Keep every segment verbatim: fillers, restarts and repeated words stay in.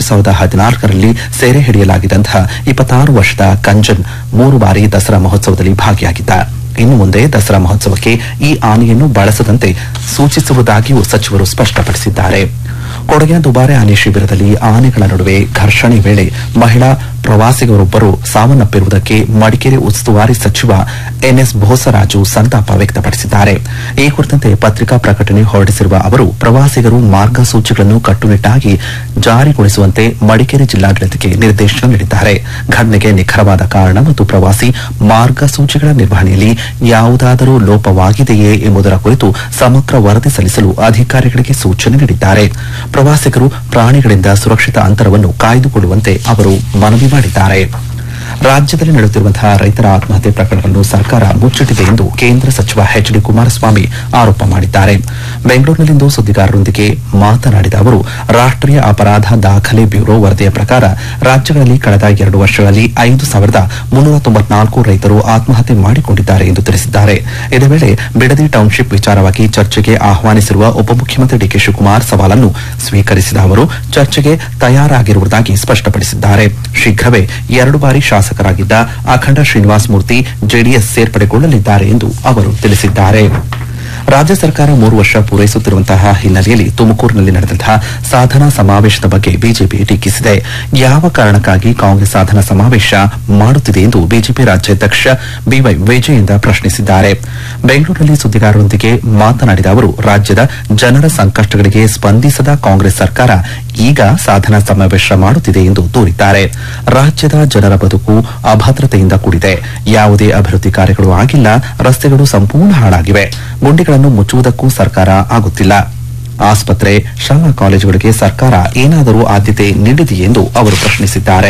ಸಾವಿರದ ಹದಿನಾಲ್ಕರಲ್ಲಿ ಸೆರೆ ಹಿಡಿಯಲಾಗಿದ್ದಂತಹ ಇಪ್ಪತ್ತಾರು ವರ್ಷದ ಕಂಜನ್ ಮೂರು ಬಾರಿ ದಸರಾ ಮಹೋತ್ಸವದಲ್ಲಿ ಭಾಗಿಯಾಗಿದ್ದ. ಇನ್ನು ಮುಂದೆ ದಸರಾ ಮಹೋತ್ಸವಕ್ಕೆ ಈ ಆನೆಯನ್ನು ಬಳಸದಂತೆ ಸೂಚಿಸುವುದಾಗಿಯೂ ಸಚಿವರು ಸ್ಪಷ್ಟಪಡಿಸಿದ್ದಾರೆ. ಕೊಡಗಿನ ದುಬಾರೆ ಆನೆ ಶಿಬಿರದಲ್ಲಿ ಆನೆಗಳ ನಡುವೆ ಘರ್ಷಣೆ ವೇಳೆ ಮಹಿಳಾ ಪ್ರವಾಸಿಗರೊಬ್ಬರು ಸಾವನ್ನಪ್ಪಿರುವುದಕ್ಕೆ ಮಡಿಕೇರಿ ಉಸ್ತುವಾರಿ ಸಚಿವ ಎನ್ಎಸ್ ಬೋಸರಾಜು ಸಂತಾಪ ವ್ಯಕ್ತಪಡಿಸಿದ್ದಾರೆ. ಈ ಕುರಿತಂತೆ ಪತ್ರಿಕಾ ಪ್ರಕಟಣೆ ಹೊರಡಿಸಿರುವ ಅವರು, ಪ್ರವಾಸಿಗರು ಮಾರ್ಗಸೂಚಿಗಳನ್ನು ಕಟ್ಟುನಿಟ್ಟಾಗಿ ಜಾರಿಗೊಳಿಸುವಂತೆ ಮಡಿಕೇರಿ ಜಿಲ್ಲಾಡಳಿತಕ್ಕೆ ನಿರ್ದೇಶನ ನೀಡಿದ್ದಾರೆ. ಘಟನೆಗೆ ನಿಖರವಾದ ಕಾರಣ ಮತ್ತು ಪ್ರವಾಸಿ ಮಾರ್ಗಸೂಚಿಗಳ ನಿರ್ವಹಣೆಯಲ್ಲಿ ಯಾವುದಾದರೂ ಲೋಪವಾಗಿದೆಯೇ ಎಂಬುದರ ಕುರಿತು ಸಮಗ್ರ ವರದಿ ಸಲ್ಲಿಸಲು ಅಧಿಕಾರಿಗಳಿಗೆ ಸೂಚನೆ ನೀಡಿದ್ದಾರೆ. ಪ್ರವಾಸಿಗರು ಪ್ರಾಣಿಗಳಿಂದ ಸುರಕ್ಷಿತ ಅಂತರವನ್ನು ಕಾಯ್ದುಕೊಳ್ಳುವಂತೆ ಅವರು ಮನವಿ ಮಾಡಿದ್ದಾರೆ. ರಾಜ್ಯದಲ್ಲಿ ನಡೆಯುತ್ತಿರುವಂತಹ ರೈತರ ಆತ್ಮಹತ್ಯೆ ಪ್ರಕರಣಗಳನ್ನು ಸರ್ಕಾರ ಮುಚ್ಚಿಟ್ಟಿದೆ ಎಂದು ಕೇಂದ್ರ ಸಚಿವ ಎಚ್ ಡಿ ಕುಮಾರಸ್ವಾಮಿ ಆರೋಪ ಮಾಡಿದ್ದಾರೆ. ಬೆಂಗಳೂರಿನಲ್ಲಿಂದು ಸುದ್ದಿಗಾರರೊಂದಿಗೆ ಮಾತನಾಡಿದ ಅವರು, ರಾಷ್ಟೀಯ ಅಪರಾಧ ದಾಖಲೆ ಬ್ಯೂರೋ ವರದಿಯ ಪ್ರಕಾರ ರಾಜ್ಯಗಳಲ್ಲಿ ಕಳೆದ ಎರಡು ವರ್ಷಗಳಲ್ಲಿ ಐದು ಸಾವಿರದ ಮುನ್ನೂರ ತೊಂಬತ್ನಾಲ್ಕು ರೈತರು ಆತ್ಮಹತ್ಯೆ ಮಾಡಿಕೊಂಡಿದ್ದಾರೆ ಎಂದು ತಿಳಿಸಿದ್ದಾರೆ. ಇದೇ ವೇಳೆ ಬಿಡದಿ ಟೌನ್ಶಿಪ್ ವಿಚಾರವಾಗಿ ಚರ್ಚೆಗೆ ಆಹ್ವಾನಿಸಿರುವ ಉಪಮುಖ್ಯಮಂತ್ರಿ ಡಿಕೆ ಶಿವಕುಮಾರ್ ಸವಾಲನ್ನು ಸ್ವೀಕರಿಸಿದ ಅವರು ಚರ್ಚೆಗೆ ತಯಾರಾಗಿರುವುದಾಗಿ ಸ್ಪಷ್ಟಪಡಿಸಿದ್ದಾರೆ. ಶೀಘ್ರವೇ ಎರಡು ಬಾರಿ ಶಾಸಕರಾಗಿದ್ದ ಅಖಂಡ ಶ್ರೀನಿವಾಸ ಮೂರ್ತಿ ಜೆಡಿಎಸ್ ಸೇರ್ಪಡೆಗೊಳ್ಳಲಿದ್ದಾರೆ ಎಂದು ಅವರು ತಿಳಿಸಿದ್ದಾರೆ. ರಾಜ್ಯ ಸರ್ಕಾರ ಮೂರು ವರ್ಷ ಪೂರೈಸುತ್ತಿರುವಂತಹ ಹಿನ್ನೆಲೆಯಲ್ಲಿ ತುಮಕೂರಿನಲ್ಲಿ ನಡೆದಂತಹ ಸಾಧನಾ ಸಮಾವೇಶದ ಬಗ್ಗೆ ಬಿಜೆಪಿ ಟೀಕಿಸಿದೆ. ಯಾವ ಕಾರಣಕ್ಕಾಗಿ ಕಾಂಗ್ರೆಸ್ ಸಾಧನಾ ಸಮಾವೇಶ ಮಾಡುತ್ತಿದೆ ಎಂದು ಬಿಜೆಪಿ ರಾಜ್ಯಾಧ್ಯಕ್ಷ ಬಿವೈ ವಿಜಯೇಂದ್ರ ಪ್ರಶ್ನಿಸಿದ್ದಾರೆ. ಬೆಂಗಳೂರಿನಲ್ಲಿ ಸುದ್ದಿಗಾರರೊಂದಿಗೆ ಮಾತನಾಡಿದ ಅವರು, ರಾಜ್ಯದ ಜನರ ಸಂಕಷ್ಟಗಳಿಗೆ ಸ್ಪಂದಿಸದ ಕಾಂಗ್ರೆಸ್ ಸರ್ಕಾರ ಈಗ ಸಾಧನಾ ಸಮಾವೇಶ ಮಾಡುತ್ತಿದೆ ಎಂದು ದೂರಿದ್ದಾರೆ. ರಾಜ್ಯದ ಜನರ ಬದುಕು ಅಭದ್ರತೆಯಿಂದ ಕೂಡಿದೆ. ಯಾವುದೇ ಅಭಿವೃದ್ಧಿ ಕಾರ್ಯಗಳು ಆಗಿಲ್ಲ. ರಸ್ತೆಗಳು ಸಂಪೂರ್ಣ ಹಾಳಾಗಿವೆ. ಗುಂಡಿಗಳನ್ನು ಮುಚ್ಚುವುದಕ್ಕೂ ಸರ್ಕಾರ ಆಗುತ್ತಿಲ್ಲ. ಆಸ್ಪತ್ರೆ, ಶಾಲಾ ಕಾಲೇಜುಗಳಿಗೆ ಸರ್ಕಾರ ಏನಾದರೂ ಆದ್ಯತೆ ನೀಡಿದೆಯೇ ಎಂದು ಅವರು ಪ್ರಶ್ನಿಸಿದ್ದಾರೆ.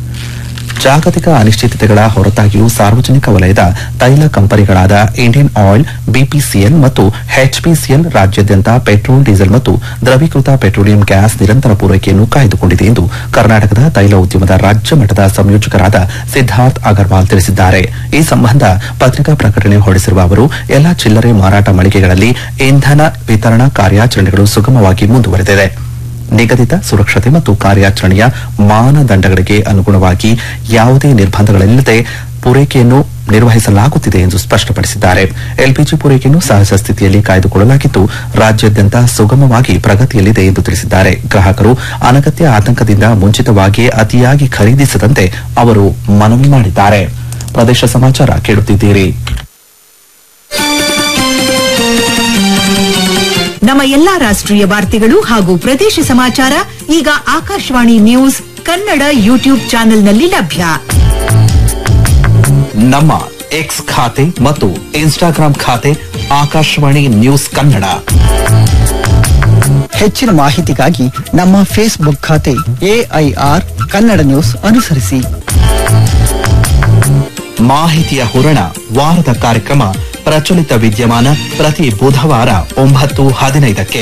ಜಾಗತಿಕ ಅನಿಶ್ಚಿತತೆಗಳ ಹೊರತಾಗಿಯೂ ಸಾರ್ವಜನಿಕ ವಲಯದ ತೈಲ ಕಂಪನಿಗಳಾದ ಇಂಡಿಯನ್ ಆಯಿಲ್, ಬಿಪಿಸಿಎಲ್ ಮತ್ತು ಎಚ್ಪಿಸಿಎಲ್ ರಾಜ್ಯಾದ್ಯಂತ ಪೆಟ್ರೋಲ್, ಡೀಸೆಲ್ ಮತ್ತು ದ್ರವೀಕೃತ ಪೆಟ್ರೋಲಿಯಂ ಗ್ಯಾಸ್ ನಿರಂತರ ಪೂರೈಕೆಯನ್ನು ಕಾಯ್ದುಕೊಂಡಿದೆ ಎಂದು ಕರ್ನಾಟಕದ ತೈಲ ಉದ್ಯಮದ ರಾಜ್ಯ ಮಟ್ಟದ ಸಂಯೋಜಕರಾದ ಸಿದ್ದಾರ್ಥ್ ಅಗರ್ವಾಲ್ ತಿಳಿಸಿದ್ದಾರೆ. ಈ ಸಂಬಂಧ ಪತ್ರಿಕಾ ಪ್ರಕಟಣೆ ಹೊರಡಿಸಿರುವ ಅವರು, ಎಲ್ಲಾ ಚಿಲ್ಲರೆ ಮಾರಾಟ ಮಳಿಗೆಗಳಲ್ಲಿ ಇಂಧನ ವಿತರಣಾ ಕಾರ್ಯಾಚರಣೆಗಳು ಸುಗಮವಾಗಿ ಮುಂದುವರೆದಿದೆ. ನಿಗದಿತ ಸುರಕ್ಷತೆ ಮತ್ತು ಕಾರ್ಯಾಚರಣೆಯ ಮಾನದಂಡಗಳಿಗೆ ಅನುಗುಣವಾಗಿ ಯಾವುದೇ ನಿರ್ಬಂಧಗಳಿಲ್ಲದೆ ಪೂರೈಕೆಯನ್ನು ನಿರ್ವಹಿಸಲಾಗುತ್ತಿದೆ ಎಂದು ಸ್ಪಷ್ಟಪಡಿಸಿದ್ದಾರೆ. ಎಲ್ಪಿಜಿ ಪೂರೈಕೆಯನ್ನು ಸಹಜ ಸ್ಥಿತಿಯಲ್ಲಿ ಕಾಯ್ದುಕೊಳ್ಳಲಾಗಿದ್ದು ರಾಜ್ಯಾದ್ಯಂತ ಸುಗಮವಾಗಿ ಪ್ರಗತಿಯಲ್ಲಿದೆ ಎಂದು ತಿಳಿಸಿದ್ದಾರೆ. ಗ್ರಾಹಕರು ಅನಗತ್ಯ ಆತಂಕದಿಂದ ಮುಂಚಿತವಾಗಿಯೇ ಅತಿಯಾಗಿ ಖರೀದಿಸದಂತೆ ಅವರು ಮನವಿ ಮಾಡಿದ್ದಾರೆ. ಪ್ರದೇಶ ಸಮಾಚಾರ ಕೇಳುತ್ತಿದ್ದೀರಿ. ನಮ್ಮ ಎಲ್ಲಾ ರಾಷ್ಟ್ರೀಯ ವಾರ್ತೆಗಳು ಹಾಗೂ ಪ್ರದೇಶ ಸಮಾಚಾರ ಈಗ ಆಕಾಶವಾಣಿ ನ್ಯೂಸ್ ಕನ್ನಡ ಯೂಟ್ಯೂಬ್ ಚಾನೆಲ್ನಲ್ಲಿ ಲಭ್ಯ. ನಮ್ಮ ಎಕ್ಸ್ ಖಾತೆ ಮತ್ತು ಇನ್ಸ್ಟಾಗ್ರಾಂ ಖಾತೆ ಆಕಾಶವಾಣಿ ನ್ಯೂಸ್ ಕನ್ನಡ. ಹೆಚ್ಚಿನ ಮಾಹಿತಿಗಾಗಿ ನಮ್ಮ ಫೇಸ್ಬುಕ್ ಖಾತೆ ಎಐಆರ್ ಕನ್ನಡ ನ್ಯೂಸ್ ಅನುಸರಿಸಿ. ಮಾಹಿತಿಯ ಹೂರಣ ವಾರದ ಕಾರ್ಯಕ್ರಮ ಪ್ರಚಲಿತ ವಿದ್ಯಮಾನ ಪ್ರತಿ ಬುಧವಾರ ಒಂಬತ್ತು ಹದಿನೈದಕ್ಕೆ.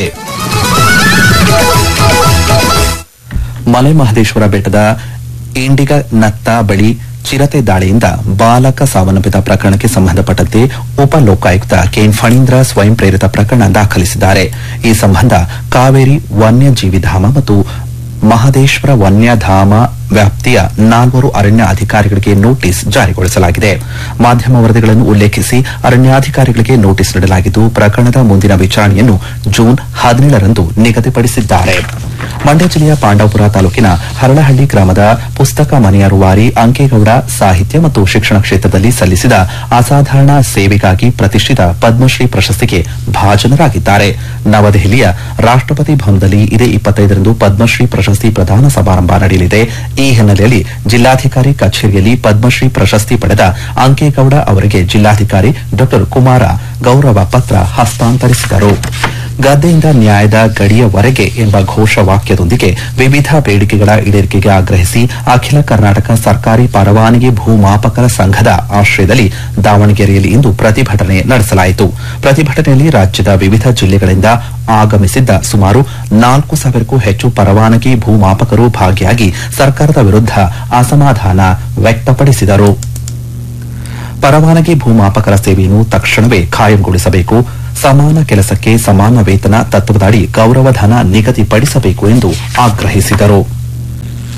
ಮಲೆಮಹದೇಶ್ವರ ಬೆಟ್ಟದ ಇಂಡಿಗ ನತ್ತ ಬಳಿ ಚಿರತೆ ದಾಳಿಯಿಂದ ಬಾಲಕ ಸಾವನ್ನಪ್ಪಿದ ಪ್ರಕರಣಕ್ಕೆ ಸಂಬಂಧಪಟ್ಟಂತೆ ಉಪ ಲೋಕಾಯುಕ್ತ ಕೆಎನ್ ಫಣೀಂದ್ರ ಸ್ವಯಂ ಪ್ರೇರಿತ ಪ್ರಕರಣ ದಾಖಲಿಸಿದ್ದಾರೆ. ಈ ಸಂಬಂಧ ಕಾವೇರಿ ವನ್ಯಜೀವಿಧಾಮ ಮತ್ತು ಮಹದೇಶ್ವರ ವನ್ಯಧಾಮ ವ್ಯಾಪ್ತಿಯ ನಾಲ್ವರು ಅರಣ್ಯ ಅಧಿಕಾರಿಗಳಿಗೆ ನೋಟಿಸ್ ಜಾರಿಗೊಳಿಸಲಾಗಿದೆ. ಮಾಧ್ಯಮ ವರದಿಗಳನ್ನು ಉಲ್ಲೇಖಿಸಿ ಅರಣ್ಯಾಧಿಕಾರಿಗಳಿಗೆ ನೋಟಿಸ್ ನೀಡಲಾಗಿದ್ದು ಪ್ರಕರಣದ ಮುಂದಿನ ವಿಚಾರಣೆಯನ್ನು ಜೂನ್ ಹದಿನೇಳರಂದು ನಿಗದಿಪಡಿಸಿದ್ದಾರೆ. ಮಂಡ್ಯ ಜಿಲ್ಲೆಯ ಪಾಂಡವಪುರ ತಾಲೂಕಿನ ಹರಳಹಳ್ಳಿ ಗ್ರಾಮದ ಪುಸ್ತಕ ಮನೆಯ ರೂವಾರಿ ಅಂಕೇಗೌಡ ಸಾಹಿತ್ಯ ಮತ್ತು ಶಿಕ್ಷಣ ಕ್ಷೇತ್ರದಲ್ಲಿ ಸಲ್ಲಿಸಿದ ಅಸಾಧಾರಣ ಸೇವೆಗಾಗಿ ಪ್ರತಿಷ್ಠಿತ ಪದ್ಮಶ್ರೀ ಪ್ರಶಸ್ತಿಗೆ ಭಾಜನರಾಗಿದ್ದಾರೆ. ನವದೆಹಲಿಯ ರಾಷ್ಟಪತಿ ಭವನದಲ್ಲಿ ಇದೇ ಇಪ್ಪತ್ತೈದರಂದು ಪದ್ಮಶ್ರೀ ಪ್ರಶಸ್ತಿ ಪ್ರದಾನ ಸಮಾರಂಭ ನಡೆಯಲಿದೆ. ಈ ಹಿನ್ನೆಲೆಯಲ್ಲಿ ಜಿಲ್ಲಾಧಿಕಾರಿ ಕಚೇರಿಯಲ್ಲಿ ಪದ್ಮಶ್ರೀ ಪ್ರಶಸ್ತಿ ಪಡೆದ ಅಂಕೇಗೌಡ ಅವರಿಗೆ ಜಿಲ್ಲಾಧಿಕಾರಿ ಡಾ ಕುಮಾರ ಗೌರವ ಪತ್ರ ಹಸ್ತಾಂತರಿಸಿದರು. ಗದ್ದೆಯಿಂದ ನ್ಯಾಯದ ಗಡಿಯವರೆಗೆ ಎಂಬ ಘೋಷವಾಕ್ಯದೊಂದಿಗೆ ವಿವಿಧ ಬೇಡಿಕೆಗಳ ಈಡೇರಿಕೆಗೆ ಆಗ್ರಹಿಸಿ ಅಖಿಲ ಕರ್ನಾಟಕ ಸರ್ಕಾರಿ ಪರವಾನಗಿ ಭೂಮಾಪಕರ ಸಂಘದ ಆಶ್ರಯದಲ್ಲಿ ದಾವಣಗೆರೆಯಲ್ಲಿ ಇಂದು ಪ್ರತಿಭಟನೆ ನಡೆಸಲಾಯಿತು. ಪ್ರತಿಭಟನೆಯಲ್ಲಿ ರಾಜ್ಯದ ವಿವಿಧ ಜಿಲ್ಲೆಗಳಿಂದ ಆಗಮಿಸಿದ್ದ ಸುಮಾರು ನಾಲ್ಕು ಸಾವಿರಕ್ಕೂ ಹೆಚ್ಚು ಪರವಾನಗಿ ಭೂಮಾಪಕರು ಭಾಗಿಯಾಗಿ ಸರ್ಕಾರದ ವಿರುದ್ಧ ಅಸಮಾಧಾನ ವ್ಯಕ್ತಪಡಿಸಿದರು. ಪರವಾನಗಿ ಭೂಮಾಪಕರ ಸೇವೆಯನ್ನು ತಕ್ಷಣವೇ ಖಾಯಂಗೊಳಿಸಬೇಕು, ಸಮಾನ ಕೆಲಸಕ್ಕೆ ಸಮಾನ ವೇತನ ತತ್ವದಡಿ ಗೌರವಧನ ನಿಗದಿಪಡಿಸಬೇಕು ಎಂದು ಆಗ್ರಹಿಸಿದರು.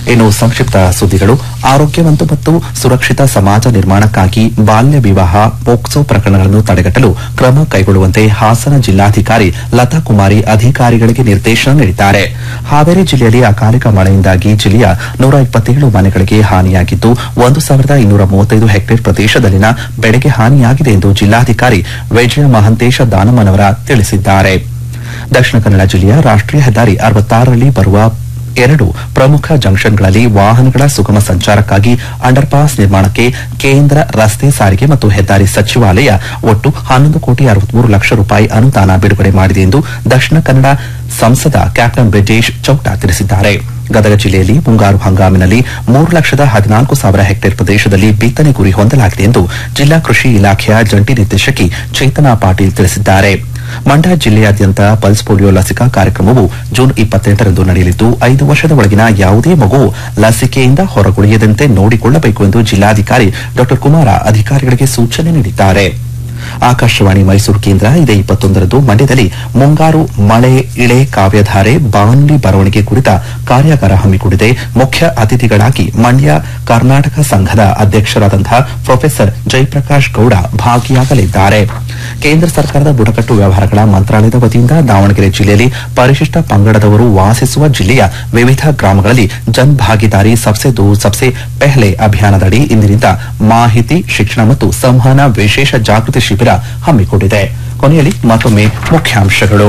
ಇನ್ನು ಸಂಕ್ಷಿಪ್ತ ಸುದ್ದಿಗಳು. ಆರೋಗ್ಯವಂತ ಮತ್ತು ಸುರಕ್ಷಿತ ಸಮಾಜ ನಿರ್ಮಾಣಕ್ಕಾಗಿ ಬಾಲ್ಯ ವಿವಾಹ, ಪೋಕ್ಸೋ ಪ್ರಕರಣಗಳನ್ನು ತಡೆಗಟ್ಟಲು ಕ್ರಮ ಕೈಗೊಳ್ಳುವಂತೆ ಹಾಸನ ಜಿಲ್ಲಾಧಿಕಾರಿ ಲತಾ ಕುಮಾರಿ ಅಧಿಕಾರಿಗಳಿಗೆ ನಿರ್ದೇಶನ ನೀಡಿದ್ದಾರೆ. ಹಾವೇರಿ ಜಿಲ್ಲೆಯಲ್ಲಿ ಅಕಾಲಿಕ ಮಳೆಯಿಂದಾಗಿ ಜಿಲ್ಲೆಯ ನೂರ ಇಪ್ಪತ್ತೇಳು ಮನೆಗಳಿಗೆ ಹಾನಿಯಾಗಿದ್ದು, ಒಂದು ಸಾವಿರದ ಇನ್ನೂರ ಮೂವತ್ತೈದು ಹೆಕ್ಟೇರ್ ಪ್ರದೇಶದಲ್ಲಿನ ಬೆಳೆಗೆ ಹಾನಿಯಾಗಿದೆ ಎಂದು ಜಿಲ್ಲಾಧಿಕಾರಿ ವಿಜಯ ಮಹಂತೇಶ ದಾನಮ್ಮನವರ ತಿಳಿಸಿದ್ದಾರೆ. ದಕ್ಷಿಣ ಕನ್ನಡ ಜಿಲ್ಲೆಯ ರಾಷ್ಟೀಯ ಹೆದ್ದಾರಿ ಅರವತ್ತಾರರಲ್ಲಿ ಬರುವ ಎರಡು ಪ್ರಮುಖ ಜಂಕ್ಷನ್ಗಳಲ್ಲಿ ವಾಹನಗಳ ಸುಗಮ ಸಂಚಾರಕ್ಕಾಗಿ ಅಂಡರ್ ಪಾಸ್ ನಿರ್ಮಾಣಕ್ಕೆ ಕೇಂದ್ರ ರಸ್ತೆ ಸಾರಿಗೆ ಮತ್ತು ಹೆದ್ದಾರಿ ಸಚಿವಾಲಯ ಒಟ್ಟು ಹನ್ನೊಂದು ಕೋಟಿ ಅರವತ್ಮೂರು ಲಕ್ಷ ರೂಪಾಯಿ ಅನುದಾನ ಬಿಡುಗಡೆ ಮಾಡಿದೆ ಎಂದು ದಕ್ಷಿಣ ಕನ್ನಡ ಸಂಸದ ಕ್ಯಾಪ್ಟನ್ ಬ್ರಿಜೇಶ್ ಚೌಟ ತಿಳಿಸಿದ್ದಾರೆ. ಗದಗ ಜಿಲ್ಲೆಯಲ್ಲಿ ಮುಂಗಾರು ಹಂಗಾಮಿನಲ್ಲಿ ಮೂರು ಲಕ್ಷದ ಹದಿನಾಲ್ಕು ಸಾವಿರ ಹೆಕ್ಟೇರ್ ಪ್ರದೇಶದಲ್ಲಿ ಬಿತ್ತನೆ ಗುರಿ ಹೊಂದಲಾಗಿದೆ ಎಂದು ಜಿಲ್ಲಾ ಕೃಷಿ ಇಲಾಖೆಯ ಜಂಟಿ ನಿರ್ದೇಶಕಿ ಚೇತನಾ ಪಾಟೀಲ್ ತಿಳಿಸಿದ್ದಾರೆ. ಮಂಡ್ಯ ಜಿಲ್ಲೆಯಾದ್ಯಂತ ಪಲ್ಸ್ ಪೋಲಿಯೋ ಲಸಿಕಾ ಕಾರ್ಯಕ್ರಮವು ಜೂನ್ ಇಪ್ಪತ್ತೆಂಟರಂದು ನಡೆಯಲಿದ್ದು, ಐದು ವರ್ಷದ ಒಳಗಿನ ಯಾವುದೇ ಮಗು ಲಸಿಕೆಯಿಂದ ಹೊರಗುಳಿಯದಂತೆ ನೋಡಿಕೊಳ್ಳಬೇಕು ಎಂದು ಜಿಲ್ಲಾಧಿಕಾರಿ ಡಾ ಕುಮಾರ ಅಧಿಕಾರಿಗಳಿಗೆ ಸೂಚನೆ ನೀಡಿದ್ದಾರೆ. ಆಕಾಶವಾಣಿ ಮೈಸೂರು ಕೇಂದ್ರ ಇದೇ ಇಪ್ಪತ್ತೊಂದರಂದು ಮಂಡ್ಯದಲ್ಲಿ ಮುಂಗಾರು ಮಳೆ ಇಳೆ ಕಾವ್ಯಧಾರೆ ಬಾನುಲಿ ಬರವಣಿಗೆ ಕುರಿತ ಕಾರ್ಯಾಗಾರ ಹಮ್ಮಿಕೊಂಡಿದೆ. ಮುಖ್ಯ ಅತಿಥಿಗಳಾಗಿ ಮಂಡ್ಯ ಕರ್ನಾಟಕ ಸಂಘದ ಅಧ್ಯಕ್ಷರಾದಂತಹ ಪ್ರೊಫೆಸರ್ ಜಯಪ್ರಕಾಶ್ ಗೌಡ ಭಾಗಿಯಾಗಲಿದ್ದಾರೆ. ಕೇಂದ್ರ ಸರ್ಕಾರದ ಬುಡಕಟ್ಟು ವ್ಯವಹಾರಗಳ ಮಂತ್ರಾಲಯದ ವತಿಯಿಂದ ದಾವಣಗೆರೆ ಜಿಲ್ಲೆಯಲ್ಲಿ ಪರಿಶಿಷ್ಟ ಪಂಗಡದವರು ವಾಸಿಸುವ ಜಿಲ್ಲೆಯ ವಿವಿಧ ಗ್ರಾಮಗಳಲ್ಲಿ ಜನ್ ಭಾಗಿದಾರಿ ಸಬ್ಸೆ ದೂರ್ ಸಬ್ಸೆ ಪೆಹ್ಲೆ ಅಭಿಯಾನದಡಿ ಇಂದಿನಿಂದ ಮಾಹಿತಿ, ಶಿಕ್ಷಣ ಮತ್ತು ಸಂವಹನ ವಿಶೇಷ ಜಾಗೃತಿ ಶಿಬಿರ ಹಮ್ಮಿಕೊಂಡಿದೆ. ಕೊನೆಯಲ್ಲಿ ಮತ್ತೊಮ್ಮೆ ಮುಖ್ಯಾಂಶಗಳು.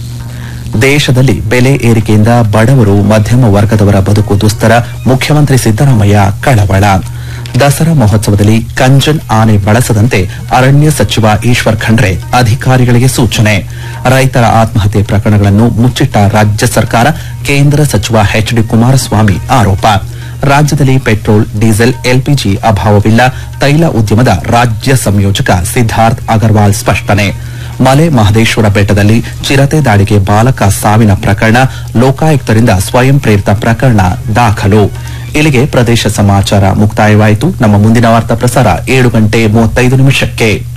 ದೇಶದಲ್ಲಿ ಬೆಲೆ ಏರಿಕೆಯಿಂದ ಬಡವರು, ಮಧ್ಯಮ ವರ್ಗದವರ ಬದುಕು ದುಸ್ತರ, ಮುಖ್ಯಮಂತ್ರಿ ಸಿದ್ದರಾಮಯ್ಯ ಕಳವಳ. ದಸರಾ ಮಹೋತ್ಸವದಲ್ಲಿ ಕಂಜನ್ ಆನೆ ಬಳಸದಂತೆ ಅರಣ್ಯ ಸಚಿವ ಈಶ್ವರ್ ಖಂಡ್ರೆ ಅಧಿಕಾರಿಗಳಿಗೆ ಸೂಚನೆ. ರೈತರ ಆತ್ಮಹತ್ಯೆ ಪ್ರಕರಣಗಳನ್ನು ಮುಚ್ಚಿಟ್ಟ ರಾಜ್ಯ ಸರ್ಕಾರ, ಕೇಂದ್ರ ಸಚಿವ ಎಚ್ ಡಿ ಕುಮಾರಸ್ವಾಮಿ ಆರೋಪ. ರಾಜ್ಯದಲ್ಲಿ ಪೆಟ್ರೋಲ್, ಡೀಸೆಲ್, ಎಲ್ಪಿಜಿ ಅಭಾವವಿಲ್ಲ, ತೈಲ ಉದ್ಯಮದ ರಾಜ್ಯ ಸಂಯೋಜಕ ಸಿದ್ದಾರ್ಥ್ ಅಗರ್ವಾಲ್ ಸ್ಪಷ್ಟನೆ. ಮಲೆ ಮಹದೇಶ್ವರ ಬೆಟ್ಟದಲ್ಲಿ ಚಿರತೆ ದಾಳಿಗೆ ಬಾಲಕ ಸಾವಿನ ಪ್ರಕರಣ, ಲೋಕಾಯುಕ್ತರಿಂದ ಸ್ವಯಂ ಪ್ರೇರಿತ ಪ್ರಕರಣ ದಾಖಲು. ಇಲ್ಲಿಗೆ ಪ್ರದೇಶ ಸಮಾಚಾರ ಮುಕ್ತಾಯವಾಯಿತು. ನಮ್ಮ ಮುಂದಿನ ವಾರ್ತಾ ಪ್ರಸಾರ ಏಳು ಗಂಟೆ ಮೂವತ್ತೈದು ನಿಮಿಷಕ್ಕೆ.